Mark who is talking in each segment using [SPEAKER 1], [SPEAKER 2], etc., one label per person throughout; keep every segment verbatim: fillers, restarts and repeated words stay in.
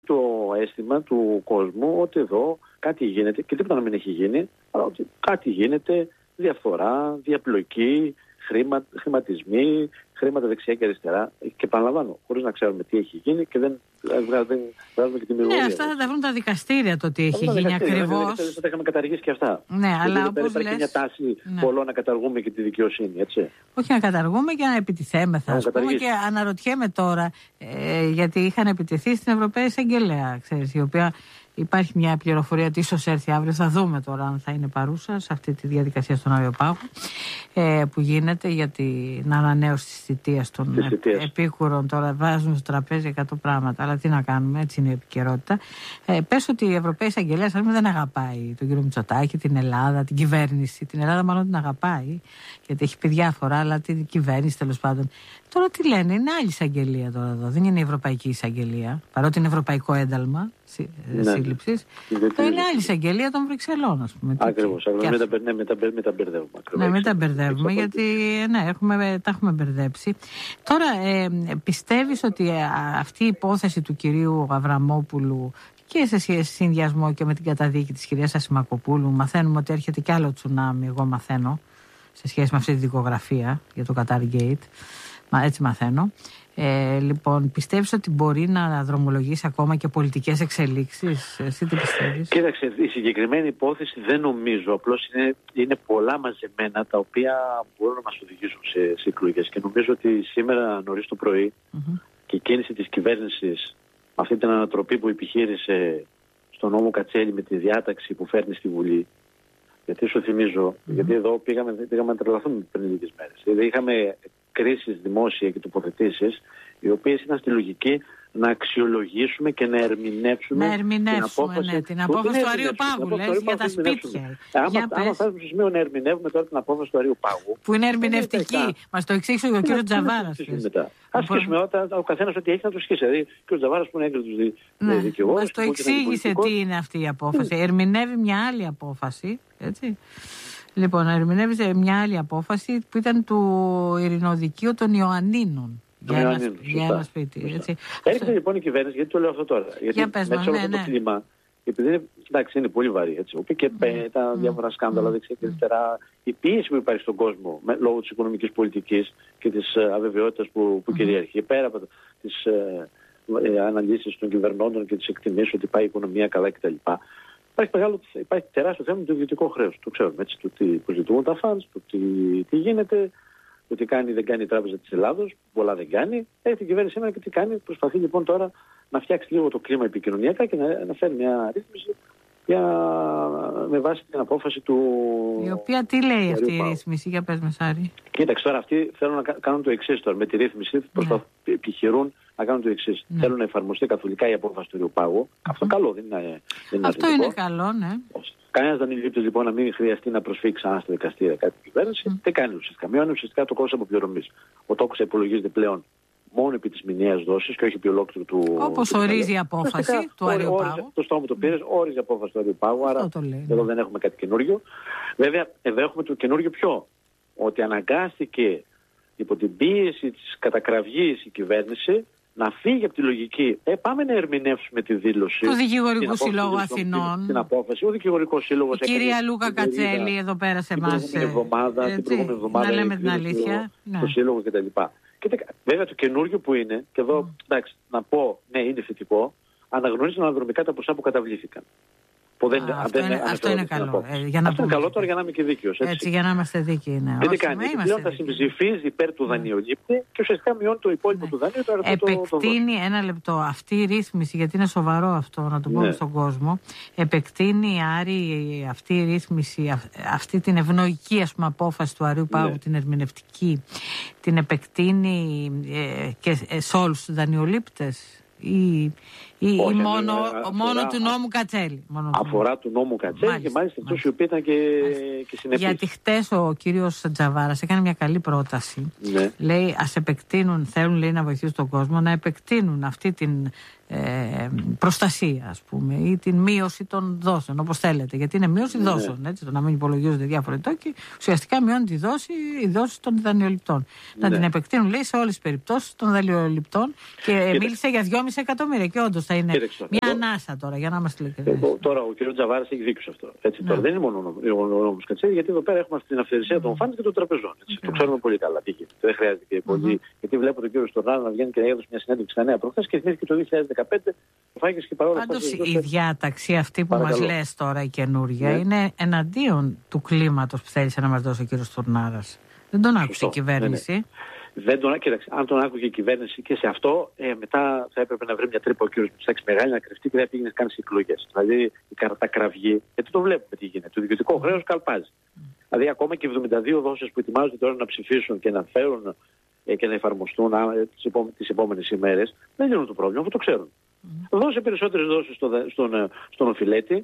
[SPEAKER 1] το αίσθημα του κόσμου ότι εδώ κάτι γίνεται και τίποτα να μην έχει γίνει, αλλά ότι κάτι γίνεται, διαφθορά, διαπλοκή, χρήμα, χρηματισμοί, χρήματα δεξιά και αριστερά. Και επαναλαμβάνω, χωρίς να ξέρουμε τι έχει γίνει και δεν βγάζουμε και τη μυρωδία.
[SPEAKER 2] Ναι, αυτά θα τα βρουν τα δικαστήρια το τι έχει γίνει ακριβώς.
[SPEAKER 1] Θα τα είχαμε καταργήσει και αυτά.
[SPEAKER 2] Ναι, αλλά όπως
[SPEAKER 1] υπάρχει
[SPEAKER 2] λες,
[SPEAKER 1] μια τάση
[SPEAKER 2] ναι.
[SPEAKER 1] πολλών να καταργούμε και τη δικαιοσύνη, έτσι.
[SPEAKER 2] Όχι να καταργούμε και να επιτιθέμεθα. Ας πούμε, και αναρωτιέμαι τώρα, ε, γιατί είχαν επιτεθεί στην Ευρωπαϊκή Εισαγγελέα, ξέρεις, η οποία. Υπάρχει μια πληροφορία ότι ίσως έρθει αύριο. Θα δούμε τώρα αν θα είναι παρούσα σε αυτή τη διαδικασία στον Αριοπάγο ε, που γίνεται για την ανανέωση της θητείας των ε, επίκουρων. Τώρα βάζουν στο τραπέζι εκατό πράγματα. Αλλά τι να κάνουμε, έτσι είναι η επικαιρότητα. Ε, πες ότι η Ευρωπαϊκή Εισαγγελέα δεν αγαπάει τον κύριο Μητσοτάκη, την Ελλάδα, την κυβέρνηση. Την Ελλάδα μάλλον την αγαπάει, γιατί έχει πει διάφορα, αλλά την κυβέρνηση τέλος πάντων. Τώρα τι λένε, είναι άλλη εισαγγελία τώρα εδώ. Δεν είναι η Ευρωπαϊκή Εισαγγελία, παρότι είναι ευρωπαϊκό ένταλμα ναι. σύλληψης. Το είναι άλλη εισαγγελία των Βρυξελών, ας πούμε.
[SPEAKER 1] Ακριβώς. Μην τα μπερδεύουμε.
[SPEAKER 2] Ναι, μην τα μπερδεύουμε, γιατί ναι, έχουμε, τα έχουμε μπερδέψει. Τώρα, ε, πιστεύεις ότι ε, αυτή η υπόθεση του κυρίου Αβραμόπουλου και σε συνδυασμό και με την καταδίκη της κυρίας Ασημακοπούλου, μαθαίνουμε ότι έρχεται κι άλλο τσουνάμι, εγώ μαθαίνω, σε σχέση με αυτή τη δικογραφία για το Qatar Gate. Μα, έτσι μαθαίνω. Ε, λοιπόν, πιστεύεις ότι μπορεί να δρομολογήσει ακόμα και πολιτικές εξελίξεις? Εσύ τι πιστεύεις?
[SPEAKER 1] Κοίταξε, η συγκεκριμένη υπόθεση δεν νομίζω. Απλώς είναι, είναι πολλά μαζεμένα τα οποία μπορούν να μας οδηγήσουν σε, σε εκλογές. Και νομίζω ότι σήμερα νωρίς το πρωί mm-hmm. και η κίνηση της κυβέρνησης, αυτή την ανατροπή που επιχείρησε στον νόμο Κατσέλη με τη διάταξη που φέρνει στη Βουλή. Γιατί σου θυμίζω, mm-hmm. γιατί εδώ πήγαμε, πήγαμε να τρελαθούμε πριν λίγες μέρες. Δηλαδή είχαμε κρίσεις δημόσια και τοποθετήσεις, οι οποίες ήταν στη λογική να αξιολογήσουμε και να ερμηνεύσουμε,
[SPEAKER 2] να ερμηνεύσουμε την απόφαση, ναι, την απόφαση του Αρείου Πάγου, λες, για τα σπίτια.
[SPEAKER 1] Άμα, άμα φτάσουμε στο σημείο να ερμηνεύουμε τώρα την απόφαση του Αρείου Πάγου,
[SPEAKER 2] που είναι ερμηνευτική, μας το εξήγησε ο κ. Τζαβάρας.
[SPEAKER 1] Ας σκίσουμε ο καθένας ότι έχει να το σκίσει. Δηλαδή, ο κ. Τζαβάρας που είναι έγκριτος δικηγόρος.
[SPEAKER 2] Μας το εξήγησε τι είναι αυτή η απόφαση. Ερμηνεύει μια άλλη απόφαση, έτσι. Λοιπόν, ερμηνεύει μια άλλη απόφαση που ήταν του Ειρηνοδικείου των Ιωαννίνων. Για ένα, για ένα σπίτι. Έτσι.
[SPEAKER 1] Έρχεται λοιπόν η κυβέρνηση, γιατί το λέω αυτό τώρα. Γιατί
[SPEAKER 2] για πες μας,
[SPEAKER 1] μέσα
[SPEAKER 2] ναι,
[SPEAKER 1] από
[SPEAKER 2] ναι.
[SPEAKER 1] το κλίμα, επειδή είναι, εντάξει, είναι πολύ βαρύ. Έτσι. Και mm. τα διάφορα σκάνδαλα mm. δεξιά και αριστερά, η πίεση που υπάρχει στον κόσμο με, λόγω της οικονομικής πολιτικής και της uh, αβεβαιότητας που, που mm. κυριαρχεί, πέρα από τις uh, ε, αναλύσεις των κυβερνώντων και τις εκτιμήσεις ότι πάει η οικονομία καλά κτλ. Υπάρχει, μεγάλο, υπάρχει τεράστιο θέμα με το ιδιωτικό χρέος. Το ξέρουμε έτσι, το τι προσδοτούν τα φαντς, το τι, τι γίνεται, το τι κάνει δεν κάνει η Τράπεζα της Ελλάδος, πολλά δεν κάνει. Έχει η κυβέρνηση σήμερα και τι κάνει. Προσπαθεί λοιπόν τώρα να φτιάξει λίγο το κλίμα επικοινωνιακά και να, να φέρει μια ρύθμιση για, με βάση την απόφαση του. Η
[SPEAKER 2] οποία τι λέει αυτή η ρύθμιση, για πες με Σάρη.
[SPEAKER 1] Κοίταξε τώρα, αυτοί θέλουν να κάνουν το εξής τώρα. Με τη ρύθμιση προσπαθούν, ναι. επιχειρούν να κάνουν το εξής. Ναι. Θέλουν να εφαρμοστεί καθολικά η απόφαση του Αρείου Πάγου. Mm-hmm. Αυτό καλό δεν είναι. Δεν είναι
[SPEAKER 2] αυτό είναι καλό, ναι.
[SPEAKER 1] Κανένας δανειολήπτης λοιπόν να μην χρειαστεί να προσφύγει ξανά στα δικαστήρια κάτι κυβέρνηση. Mm. Τι κάνει ουσιαστικά? Μειώνει ουσιαστικά το κόστος αποπληρωμής. Ο τόκος υπολογίζεται πλέον μόνο επί της μηνιαίας δόσης και όχι επί ολόκληρου του.
[SPEAKER 2] Όπως ορίζει η απόφαση ουσιαστικά, του Αρείου Πάγου.
[SPEAKER 1] Το στόμα το πήρε, όριζε η απόφαση του Αρείου Πάγου. Άρα εδώ δεν έχουμε κάτι καινούριο. Βέβαια, εδώ έχουμε το καινούριο ποιο? Ότι αναγκάστηκε υπό την πίεση της κατακραυγής η κυβέρνηση να φύγει από τη λογική. Ε, πάμε να ερμηνεύσουμε τη δήλωση
[SPEAKER 2] του Δικηγορικού Συλλόγου Αθηνών.
[SPEAKER 1] Την απόφαση. Ο Δικηγορικός Σύλλογος.
[SPEAKER 2] Η κυρία Λούκα Κατσέλη εδώ πέρα σε εμάς.
[SPEAKER 1] Την εβδομάδα, την προηγούμενη εβδομάδα.
[SPEAKER 2] Να λέμε την αλήθεια.
[SPEAKER 1] Το, το Σύλλογο κτλ. Και βέβαια το καινούριο που είναι, και εδώ mm. εντάξει, να πω ναι, είναι θετικό, αναγνωρίζουν αναδρομικά τα ποσά που καταβλήθηκαν. Που δεν,
[SPEAKER 2] Α, αυτό, είναι, αυτό είναι καλό. Ε, για να
[SPEAKER 1] αυτό είναι καλό τώρα για να είμαι και δίκαιος. Έτσι,
[SPEAKER 2] έτσι για να είμαστε δίκαιοι. Ναι.
[SPEAKER 1] Δεν τι κάνει. Πλέον τα συμψηφίζει υπέρ του δανειολήπτη και ουσιαστικά μειώνει το υπόλοιπο ναι. του δανείου. Το
[SPEAKER 2] επεκτείνει το, το ένα λεπτό αυτή η ρύθμιση, γιατί είναι σοβαρό αυτό να το πούμε ναι. στον κόσμο. Επεκτείνει Άρη αυτή η ρύθμιση, αυτή την ευνοϊκή ας πούμε, απόφαση του Αρείου Πάγου, ναι. την ερμηνευτική, την επεκτείνει ε, και σε όλους τους δανειολήπτες. Ή, ή,
[SPEAKER 1] Όχι,
[SPEAKER 2] ή μόνο,
[SPEAKER 1] αφορά,
[SPEAKER 2] μόνο του νόμου Κατσέλη. Μόνο
[SPEAKER 1] αφορά του νόμου Κατσέλη μάλιστα, και μάλιστα αυτούς οι οποίοι ήταν και, και συνεπείς.
[SPEAKER 2] Γιατί χτες ο κύριος Τζαβάρας έκανε μια καλή πρόταση.
[SPEAKER 1] Ναι.
[SPEAKER 2] Λέει ας επεκτείνουν, θέλουν λέει, να βοηθήσουν τον κόσμο να επεκτείνουν αυτή την ε, προστασία ας πούμε ή την μείωση των δόσεων όπως θέλετε. Γιατί είναι μείωση ναι. δόσεων, έτσι, το να μην υπολογίζονται διάφοροι τόκοι. Ουσιαστικά μειώνει τη δόση, η δόση των δανειοληπτών. Ναι. Να την επεκτείνουν λέει σε όλες τις περιπτώσεις των δανειοληπτών και Κοίτα. μίλησε για δυόμισι εκατομμύρια και όντως θα είναι Κοίταξε, μια εδώ, ανάσα τώρα, για να είμαστε ειλικρινείς.
[SPEAKER 1] Τώρα ο κ. Τζαβάρης έχει δίκιο σε αυτό. Έτσι, τώρα δεν είναι μόνο ο νόμος Κατσέλη, γιατί εδώ πέρα έχουμε αυτή την αυθαιρεσία mm. των φάντες και των τραπεζών. Έτσι, mm. Το ξέρουμε πολύ καλά τι γίνεται. Δεν χρειάζεται και πολύ. Mm-hmm. Γιατί βλέπω τον κ. Στορνάρα να βγαίνει και να έδωσε μια συνέντευξη στα Νέα προχθές και θυμήθηκε το δύο χιλιάδες δεκαπέντε. Φάγες και παρόλα αυτά. Πάντως η διάταξη αυτή που μας λες τώρα η καινούργια είναι εναντίον του κλίματος που θέλησε να μας δώσει ο κ. Στορνάρας. Δεν τον άκουσε η κυβέρνηση. Δεν τον άκουγε, αν τον άκουγε η κυβέρνηση και σε αυτό, ε, μετά θα έπρεπε να βρει μια τρύπα ο κ. Μητσοτάκης μεγάλη να κρυφτεί και δεν πήγαινε καν σε εκλογές. Δηλαδή η καρτακραυγή, γιατί το βλέπουμε τι γίνεται. Το διοικητικό χρέος καλπάζει. Mm. Δηλαδή ακόμα και εβδομήντα δύο δόσεις που ετοιμάζονται τώρα να ψηφίσουν και να φέρουν ε, και να εφαρμοστούν ε, τις, επόμε, τις επόμενες ημέρες, δεν λύνουν το πρόβλημα, αφού το ξέρουν. Mm. Δώσε περισσότερες δόσεις στο, στον, στον οφειλέτη.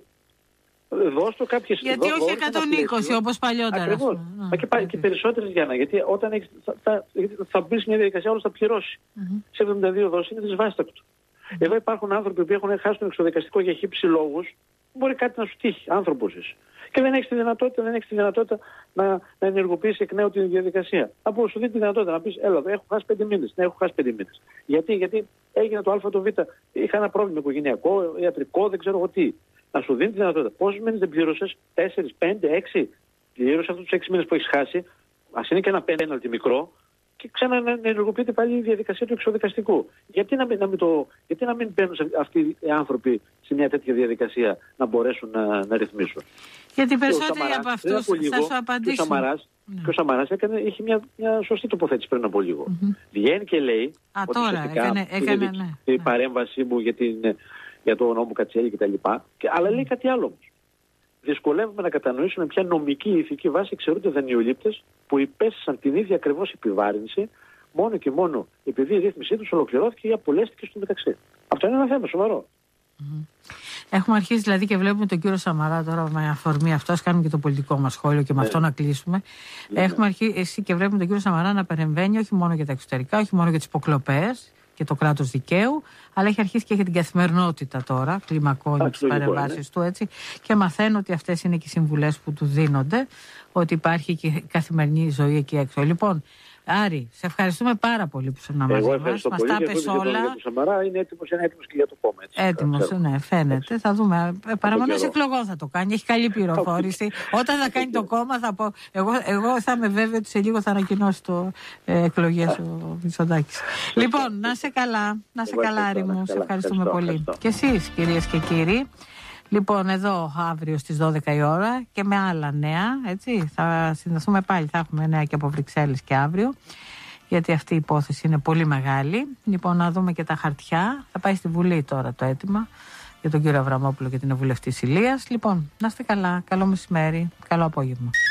[SPEAKER 1] Δώστο κάποιες,
[SPEAKER 2] γιατί δώ, όχι εκατόν είκοσι όπως παλιότερα.
[SPEAKER 1] Ακριβώς. Μα και, okay. και περισσότερες για να. Γιατί όταν έχεις, θα, θα, θα μπει μια διαδικασία, όλος θα πληρώσει. Mm-hmm. Σε εβδομήντα δύο δόσεις είναι δυσβάστακτο. Mm-hmm. Εδώ υπάρχουν άνθρωποι που έχουν χάσει τον εξοδικαστικό για χύψη λόγους. Μπορεί κάτι να σου τύχει, άνθρωπος είσαι. Και δεν έχεις τη δυνατότητα, δεν έχεις τη δυνατότητα να, να ενεργοποιήσεις εκ νέου τη διαδικασία. Από σου δίνει τη δυνατότητα να πεις, έλα, έχω χάσει πέντε μήνες. Ναι, έχω χάσει πέντε μήνες. Γιατί, γιατί έγινε το Α, το Β. Είχα ένα πρόβλημα οικογενειακό, ιατρικό, δεν ξέρω εγώ τι. Να σου δίνει τη δυνατότητα. Πόσους μήνες δεν πλήρωσες, τέσσερις, πέντε, έξι. Πλήρωσε αυτούς τους έξι μήνες που έχεις χάσει, ας είναι και ένα πέναλτι μικρό, και ξανά να ενεργοποιείται πάλι η διαδικασία του εξοδικαστικού. Γιατί να μην, να μην, το, γιατί να μην μπαίνουν αυτοί οι άνθρωποι σε μια τέτοια διαδικασία να μπορέσουν να, να ρυθμίσουν.
[SPEAKER 2] Γιατί περισσότεροι από αυτούς θα σου απαντήσουν.
[SPEAKER 1] Και ο Σαμαράς, ναι. και ο Σαμαράς έκανε, είχε μια, μια σωστή τοποθέτηση πριν από λίγο. Mm-hmm. Βγαίνει και λέει
[SPEAKER 2] Α, ότι τώρα, έκανε, έκανε, ναι, ναι.
[SPEAKER 1] η παρέμβασή μου για την... για το νόμο Κατσέλη κτλ. Αλλά λέει κάτι άλλο όμως. Δυσκολεύουμε να κατανοήσουμε ποια νομική ηθική βάση εξαιρούνται δανειολήπτες που υπέστησαν την ίδια ακριβώς επιβάρυνση μόνο και μόνο επειδή η ρύθμισή τους ολοκληρώθηκε ή απολέστηκε στο μεταξύ. Αυτό είναι ένα θέμα σοβαρό.
[SPEAKER 2] Mm-hmm. Έχουμε αρχίσει δηλαδή και βλέπουμε τον κύριο Σαμαρά τώρα με αφορμή αυτό, ας κάνουμε και το πολιτικό μας σχόλιο και με αυτό να κλείσουμε. Ναι. Έχουμε αρχίσει και βλέπουμε τον κύριο Σαμαρά να παρεμβαίνει όχι μόνο για τα εξωτερικά, όχι μόνο για τις υποκλοπές και το κράτος δικαίου, αλλά έχει αρχίσει και για την καθημερινότητα τώρα, κλιμακώνει τις παρεμβάσεις του έτσι, και μαθαίνω ότι αυτές είναι και οι συμβουλές που του δίνονται, ότι υπάρχει και καθημερινή ζωή εκεί έξω. Λοιπόν, Άρη, σε ευχαριστούμε πάρα πολύ που ήσουν μαζί μας. Μας τα πες όλα.
[SPEAKER 1] Ο Σαμαρά είναι έτοιμος, είναι έτοιμος και για το κόμμα.
[SPEAKER 2] Έτοιμος, ναι, φαίνεται. Έτσι. Θα δούμε. Παραμονές εκλογών θα το κάνει. Έχει καλή πληροφόρηση. Όταν θα κάνει το κόμμα θα πω. Εγώ, εγώ θα είμαι βέβαιο ότι σε λίγο θα ανακοινώσει το ε, εκλογές ο Μητσοτάκης. Λοιπόν, να σε καλά. Να σε καλά, Άρη μου. Σε ευχαριστούμε πολύ. Και εσείς, κυρίες και κύριοι. Λοιπόν, εδώ αύριο στις δώδεκα η ώρα και με άλλα νέα, έτσι, θα συνδεθούμε πάλι, θα έχουμε νέα και από Βρυξέλλες και αύριο, γιατί αυτή η υπόθεση είναι πολύ μεγάλη. Λοιπόν, να δούμε και τα χαρτιά, θα πάει στη Βουλή τώρα το αίτημα για τον κύριο Αβραμόπουλο και την βουλευτή Ηλίας. Λοιπόν, να είστε καλά, καλό μεσημέρι, καλό απόγευμα.